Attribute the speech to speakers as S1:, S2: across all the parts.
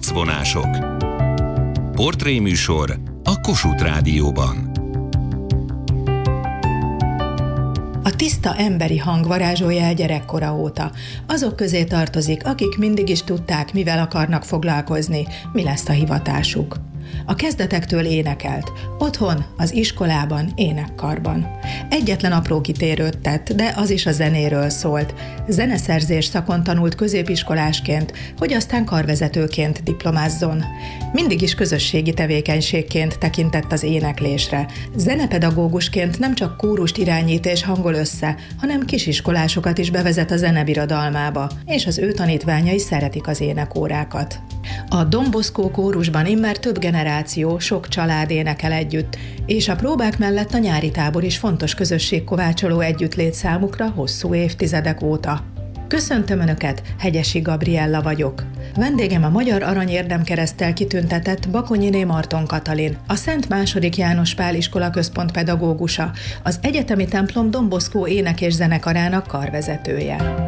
S1: Arcvonások. Portréműsor a Kossuth Rádióban.
S2: A tiszta emberi hang varázsolja el gyerekkora óta. Azok közé tartozik, akik mindig is tudták, mivel akarnak foglalkozni, mi lesz a hivatásuk. A kezdetektől énekelt, otthon, az iskolában, énekkarban. Egyetlen apró kitérőt tett, de az is a zenéről szólt. Zeneszerzés szakon tanult középiskolásként, hogy aztán karvezetőként diplomázzon. Mindig is közösségi tevékenységként tekintett az éneklésre. Zenepedagógusként nem csak kórust irányít és hangol össze, hanem kisiskolásokat is bevezet a zenebirodalmába, és az ő tanítványai szeretik az énekórákat. A Don Bosco kórusban immár több generáció, sok család énekel együtt, és a próbák mellett a nyári tábor is fontos közösségkovácsoló együttlét számukra hosszú évtizedek óta. Köszöntöm Önöket, Hegyesi Gabriella vagyok. Vendégem a Magyar Arany Érdemkereszttel kitüntetett Bakonyiné Marton Katalin, a Szent II. János Pál Iskola Központ pedagógusa, az egyetemi templom Don Bosco ének- és zenekarának karvezetője.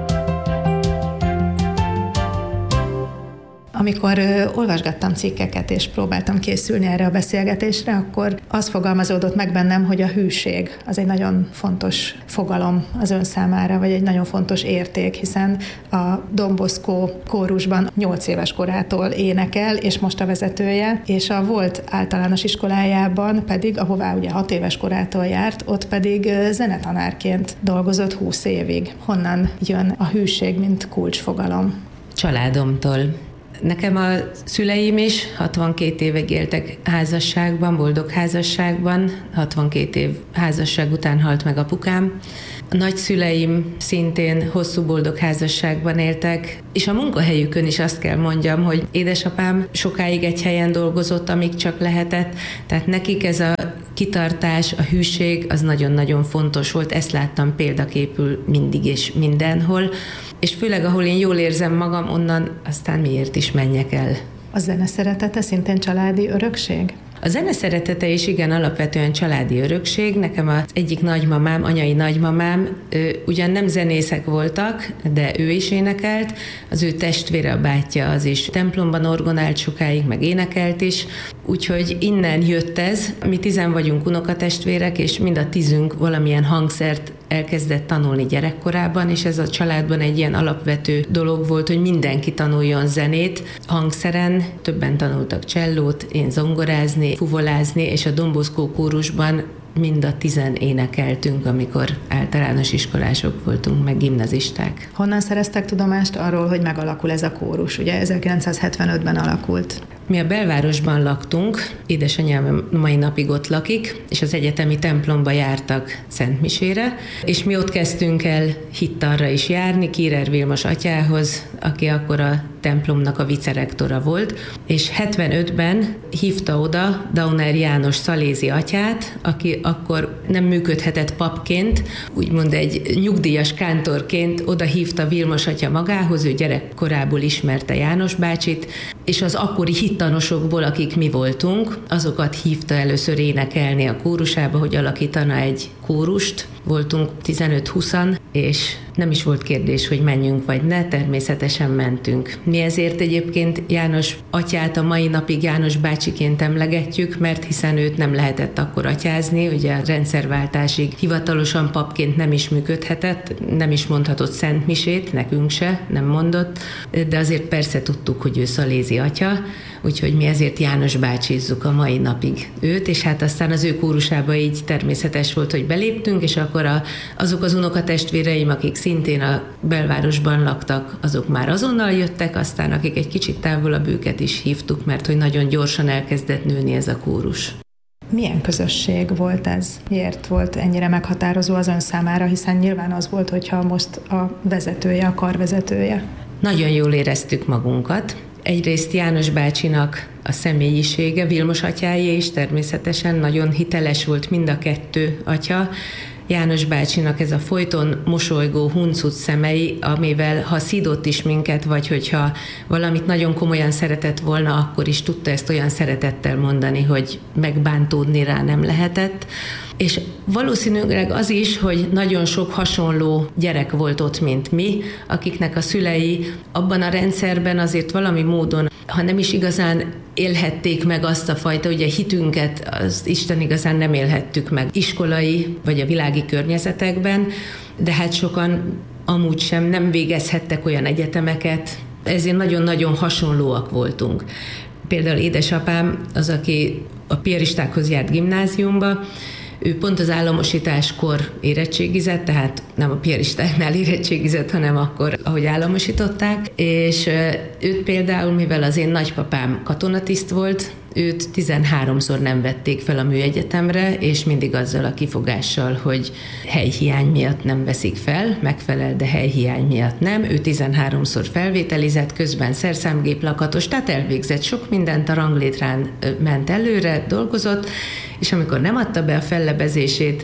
S2: Amikor olvasgattam cikkeket és próbáltam készülni erre a beszélgetésre, akkor az fogalmazódott meg bennem, hogy a hűség az egy nagyon fontos fogalom az ön számára, vagy egy nagyon fontos érték, hiszen a Don Bosco kórusban 8 éves korától énekel, és most a vezetője, és a volt általános iskolájában pedig, ahová ugye 6 éves korától járt, ott pedig zenetanárként dolgozott 20 évig. Honnan jön a hűség, mint kulcsfogalom?
S3: Családomtól. Nekem a szüleim is 62 évig éltek házasságban, boldog házasságban, 62 év házasság után halt meg apukám. A nagyszüleim szintén hosszú boldog házasságban éltek, és a munkahelyükön is azt kell mondjam, hogy édesapám sokáig egy helyen dolgozott, amíg csak lehetett, tehát nekik ez a kitartás, a hűség az nagyon-nagyon fontos volt, ezt láttam példaképül mindig és mindenhol, és főleg ahol én jól érzem magam, onnan aztán miért is menjek el.
S2: A zene szeretete szintén családi örökség?
S3: A zene szeretete is igen alapvetően családi örökség. Nekem az egyik nagymamám, anyai nagymamám, ugyan nem zenészek voltak, de ő is énekelt. Az ő testvére, a bátyja az is templomban orgonált sokáig, meg énekelt is. Úgyhogy innen jött ez. Mi 10 vagyunk unokatestvérek, és mind a 10 valamilyen hangszert elkezdett tanulni gyerekkorában, és ez a családban egy ilyen alapvető dolog volt, hogy mindenki tanuljon zenét. Hangszeren többen tanultak csellót, én zongorázni, fuvolázni, és a Don Bosco kórusban mind a 10 énekeltünk, amikor általános iskolások voltunk, meg gimnazisták.
S2: Honnan szereztek tudomást arról, hogy megalakul ez a kórus? Ugye 1975-ben alakult.
S3: Mi a belvárosban laktunk, édesanyám mai napig ott lakik, és az egyetemi templomba jártak szentmisére, és mi ott kezdtünk el hittanra is járni, Kírer Vilmos atyához, aki akkor a templomnak a vicerektora volt, és 75-ben hívta oda Dauner János szalézi atyát, aki akkor nem működhetett papként, úgymond egy nyugdíjas kántorként oda hívta Vilmos atya magához, ő gyerekkorából ismerte János bácsit, és az akkori hittanosokból, akik mi voltunk, azokat hívta először énekelni a kórusába, hogy alakítana egy kórust. Voltunk 15-20, és nem is volt kérdés, hogy menjünk vagy ne, természetesen mentünk. Mi ezért egyébként János atyát a mai napig János bácsiként emlegetjük, mert hiszen őt nem lehetett akkor atyázni, ugye a rendszerváltásig hivatalosan papként nem is működhetett, nem is mondhatott szentmisét, nekünk se, nem mondott, de azért persze tudtuk, hogy ő szalézi atya, úgyhogy mi ezért János bácsizzuk a mai napig őt, és hát aztán az ő kórusába így természetes volt, hogy beléptünk, és akkor azok az unokatestvéreim, akik szintén a belvárosban laktak, azok már azonnal jöttek, aztán akik egy kicsit távolabb, őket is hívtuk, mert hogy nagyon gyorsan elkezdett nőni ez a kórus.
S2: Milyen közösség volt ez? Miért volt ennyire meghatározó az ön számára, hiszen nyilván az volt, hogyha most a vezetője, a karvezetője.
S3: Nagyon jól éreztük magunkat. Egyrészt János bácsinak a személyisége, Vilmos atyáé is természetesen nagyon hiteles volt mind a 2 atya. János bácsinak ez a folyton mosolygó, huncut szemei, amivel ha szídott is minket, vagy hogyha valamit nagyon komolyan szeretett volna, akkor is tudta ezt olyan szeretettel mondani, hogy megbántódni rá nem lehetett. És valószínűleg az is, hogy nagyon sok hasonló gyerek volt ott, mint mi, akiknek a szülei abban a rendszerben azért valami módon, ha nem is igazán élhették meg azt a fajta, ugye hitünket, az Isten igazán nem élhettük meg iskolai vagy a világi környezetekben, de hát sokan amúgy sem nem végezhettek olyan egyetemeket, ezért nagyon-nagyon hasonlóak voltunk. Például édesapám az, aki a piaristákhoz járt gimnáziumba, ő pont az államosításkor érettségizett, tehát nem a piaristáknál érettségizett, hanem akkor, ahogy államosították, és őt például, mivel az én nagypapám katonatiszt volt, őt 13-szor nem vették fel a műegyetemre, és mindig azzal a kifogással, hogy helyhiány miatt nem veszik fel, megfelel, de helyhiány miatt nem. Ő 13-szor felvételizett, közben szerszámgép lakatos, tehát elvégzett sok mindent, a ranglétrán ment előre, dolgozott, és amikor nem adta be a fellebezését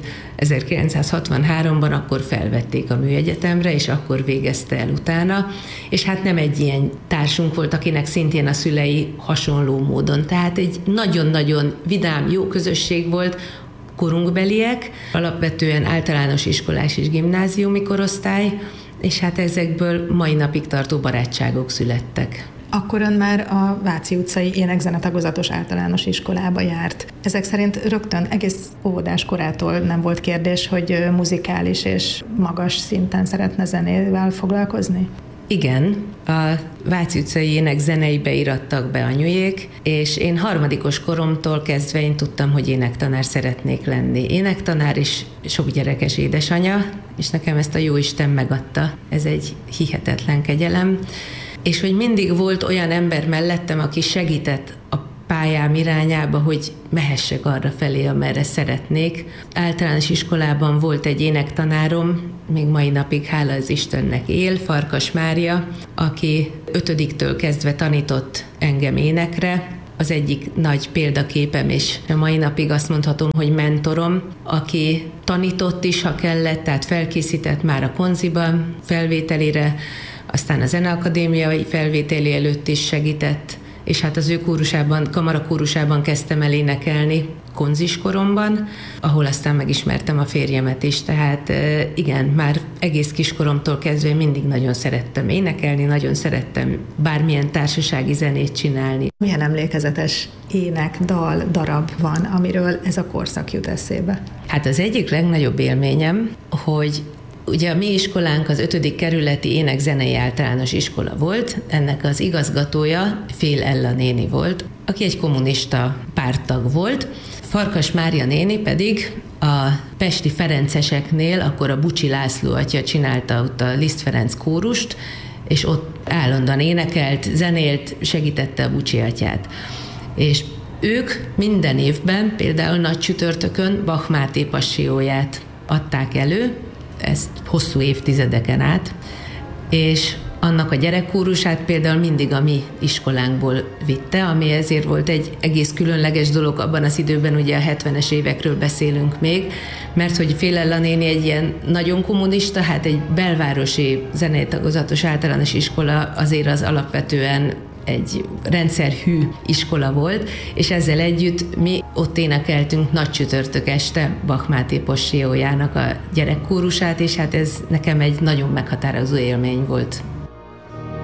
S3: 1963-ban, akkor felvették a műegyetemre, és akkor végezte el utána, és hát nem egy ilyen társunk volt, akinek szintén a szülei hasonló módon. Tehát egy nagyon-nagyon vidám, jó közösség volt, korunkbeliek, alapvetően általános iskolás és gimnáziumi korosztály, és hát ezekből mai napig tartó barátságok születtek.
S2: Akkor ön már a Váci utcai ének-zene tagozatos általános iskolába járt. Ezek szerint rögtön egész óvodás korától nem volt kérdés, hogy muzikális és magas szinten szeretne zenével foglalkozni?
S3: Igen, a Váci utcai ének-zeneibe irattak be anyujék, és én harmadikos koromtól kezdve én tudtam, hogy énektanár szeretnék lenni. Énektanár is sok gyerekes édesanya, és nekem ezt a jóisten megadta. Ez egy hihetetlen kegyelem. És hogy mindig volt olyan ember mellettem, aki segített a pályám irányába, hogy mehessek arra felé, amerre szeretnék. Általános iskolában volt egy énektanárom, még mai napig hála az Istennek él, Farkas Mária, aki 5-től kezdve tanított engem énekre, az egyik nagy példaképem, és a mai napig azt mondhatom, hogy mentorom, aki tanított is, ha kellett, tehát felkészített már a konziban, felvételire, aztán a Zeneakadémiai felvételi előtt is segített, és hát az ő kórusában, kamarakórusában kezdtem el énekelni konziskoromban, ahol aztán megismertem a férjemet is, tehát igen, már egész kiskoromtól kezdve mindig nagyon szerettem énekelni, nagyon szerettem bármilyen társasági zenét csinálni.
S2: Milyen emlékezetes ének, dal, darab van, amiről ez a korszak jut eszébe?
S3: Hát az egyik legnagyobb élményem, hogy ugye a mi iskolánk az 5. kerületi ének-zenei általános iskola volt, ennek az igazgatója Fél Ella néni volt, aki egy kommunista párttag volt. Farkas Mária néni pedig a pesti ferenceseknél, akkor a Bucsi László atya csinálta ott a Liszt Ferenc kórust, és ott állandóan énekelt, zenélt, segítette a Bucsi atyát. És ők minden évben, például nagy csütörtökön Bach Máté Passió-ját adták elő, ezt hosszú évtizedeken át, és annak a gyerekkórusát például mindig a mi iskolánkból vitte, ami ezért volt egy egész különleges dolog abban az időben, ugye a 70-es évekről beszélünk még, mert hogy Fél Ella néni egy ilyen nagyon kommunista, hát egy belvárosi zenétagozatos általános iskola azért az alapvetően egy rendszerhű iskola volt, és ezzel együtt mi ott énekeltünk nagy csütörtök este Bach Máté Passió-jának a gyerekkórusát, és hát ez nekem egy nagyon meghatározó élmény volt.